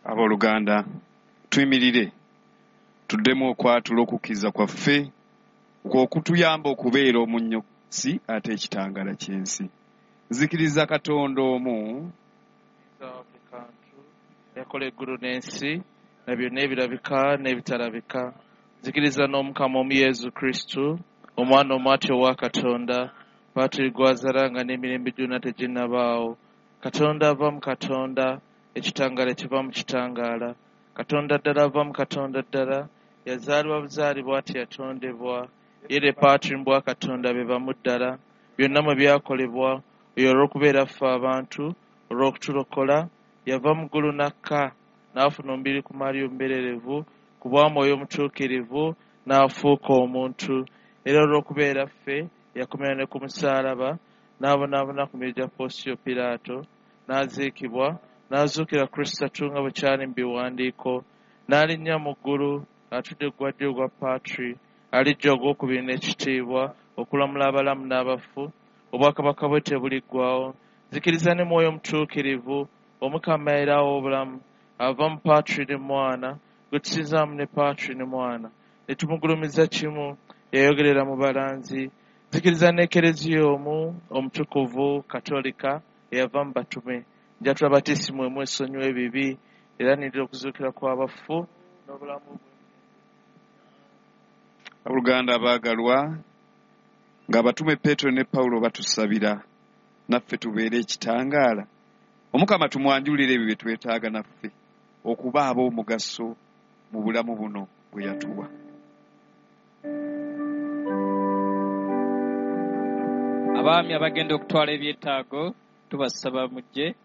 Abooluganda tuyimirire tuddemu okwatula okukkiriza kwaffe okutuyamba okubeera omunnyosi ate ekitangaala ky'ensi. Nzikiriza Katonda omu yakola eggulu n'ensi na byonna ebirabika n'ebitalabika. Nzikiriza n'Omukama omu Yesu Kristo, omwana omwati owa Katonda, baatuli nga n'emirembe gyonna teginnabaawo. Katonda ava mu Katonda, ekitangaala kiva mu kitangaala. Katonda ddala ava mu Katonda ddala, yazaalibwa buzaalibwa ati yatondebwa. Ye ne Paatiri mu bwa Katonda be bamu ddala. Byonna mwe byakolebwa, oyo olw'okubeera ffe abantu, olw'okutulokola, yava mu ggulu n'akka, n'afuna omubiri ku Maliya omubererevu, ku bwa Mwoyo omutuukirivu, n'afuuka omuntu. Era olw'okubeera ffe, yakomera ne ku musaalaba, n'abonaabona ku mibiri gya Ponsiyo Piraato, n'aziikibwa, n'azuukira Kristatu nga bwe kyali mu biwandiiko, n'alinnya mu ggulu, atudde ku ddyo ogwa Paatiri, alijja ogwokubiri n'ekitiibwa, okulamula abalamu n'abafu, obwakabaka bwe tebuliggwaawo. Nzikiriza ne Mwoyo omutuukirivu, Omukama era w'obulamu, ava mu Paatiri ne Mwana, gwe tusinzaamu ne Paatiri ne Mwana, ne tumugulumiza kimu, yayogerera mu balanzi. Nzikiriza n'Ekereziya omu omutukuvu Katolika eyava mu batume, njatula batisimu emu esonyiwa ebibi, era nindira okuzuukira kw'abafu n'obulamu bwe. Abooluganda abaagalwa, ng'abatume Peetero ne Pawulo batusabira naffe tubeere ekitangaala, Omukama tumwanjulire ebyo bye twetaaga naffe okuba ab'omugaso mu bulamu buno bwe yatuwa. Abaami abagenda okutwala ebyetaago tubasaba mujje.